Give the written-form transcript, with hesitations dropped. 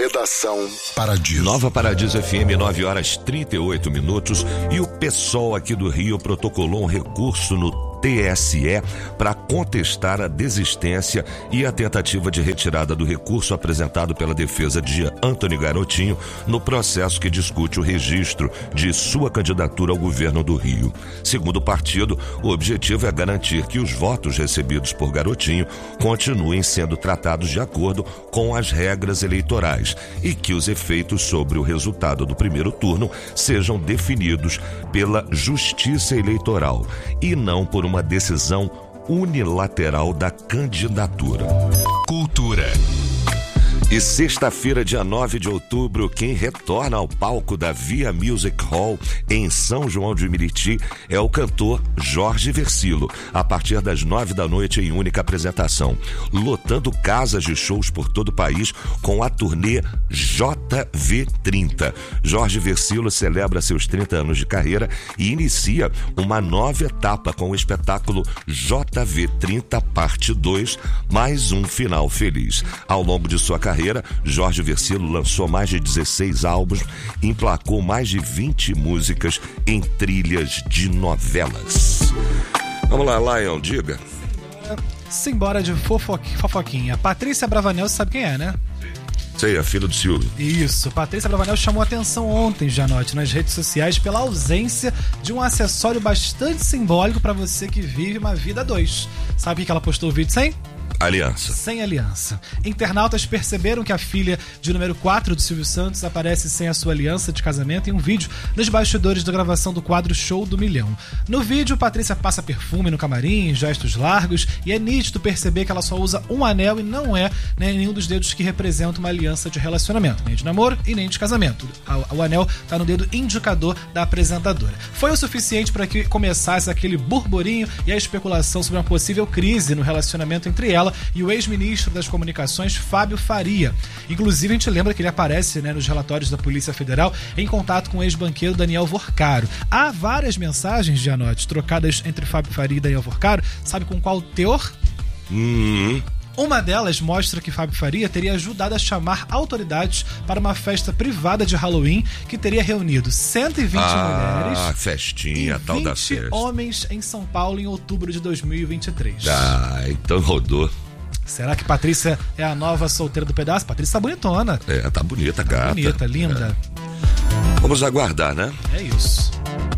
Redação Paradiso. Nova Paradiso FM, 9h38. E o PSOL aqui do Rio protocolou um recurso no TSE para contestar a desistência e a tentativa de retirada do recurso apresentado pela defesa de Antony Garotinho no processo que discute o registro de sua candidatura ao governo do Rio. Segundo o partido, o objetivo é garantir que os votos recebidos por Garotinho continuem sendo tratados de acordo com as regras eleitorais e que os efeitos sobre o resultado do primeiro turno sejam definidos pela Justiça Eleitoral e não por uma decisão unilateral da candidatura. Cultura. E sexta-feira, dia 9 de outubro, quem retorna ao palco da Via Music Hall em São João de Meriti é o cantor Jorge Versilo, a partir das 9 da noite em única apresentação, lotando casas de shows por todo o país com a turnê JV30. Jorge Versilo celebra seus 30 anos de carreira e inicia uma nova etapa com o espetáculo JV30 Parte 2, mais um final feliz. Ao longo de sua carreira, Jorge Versilo lançou mais de 16 álbuns e emplacou mais de 20 músicas em trilhas de novelas. Vamos lá, Lion, diga. Simbora de fofoquinha. Patrícia Bravanel, você sabe quem é, né? Sei, a filha do Silvio. Isso, Patrícia Bravanel chamou atenção ontem, Janote, nas redes sociais pela ausência de um acessório bastante simbólico para você que vive uma vida a dois. Sabe o que ela postou o vídeo sem? Aliança. Sem aliança. Internautas perceberam que a filha de número 4 do Silvio Santos aparece sem a sua aliança de casamento em um vídeo nos bastidores da gravação do quadro Show do Milhão. No vídeo, Patrícia passa perfume no camarim, gestos largos, e é nítido perceber que ela só usa um anel e não é nenhum dos dedos que representa uma aliança de relacionamento, nem de namoro e nem de casamento. O anel está no dedo indicador da apresentadora. Foi o suficiente para que começasse aquele burburinho e a especulação sobre uma possível crise no relacionamento entre ela e o ex-ministro das Comunicações, Fábio Faria. Inclusive, a gente lembra que ele aparece, nos relatórios da Polícia Federal em contato com o ex-banqueiro Daniel Vorcaro. Há várias mensagens, Gianotti, trocadas entre Fábio Faria e Daniel Vorcaro. Sabe com qual teor? Uma delas mostra que Fábio Faria teria ajudado a chamar autoridades para uma festa privada de Halloween que teria reunido 120 mulheres festinha, e tal da 20 festa. homens em São Paulo em outubro de 2023. Então rodou. Será que Patrícia é a nova solteira do pedaço? Patrícia tá bonitona. Tá bonita, gata. Bonita, linda. Vamos aguardar, né? É isso.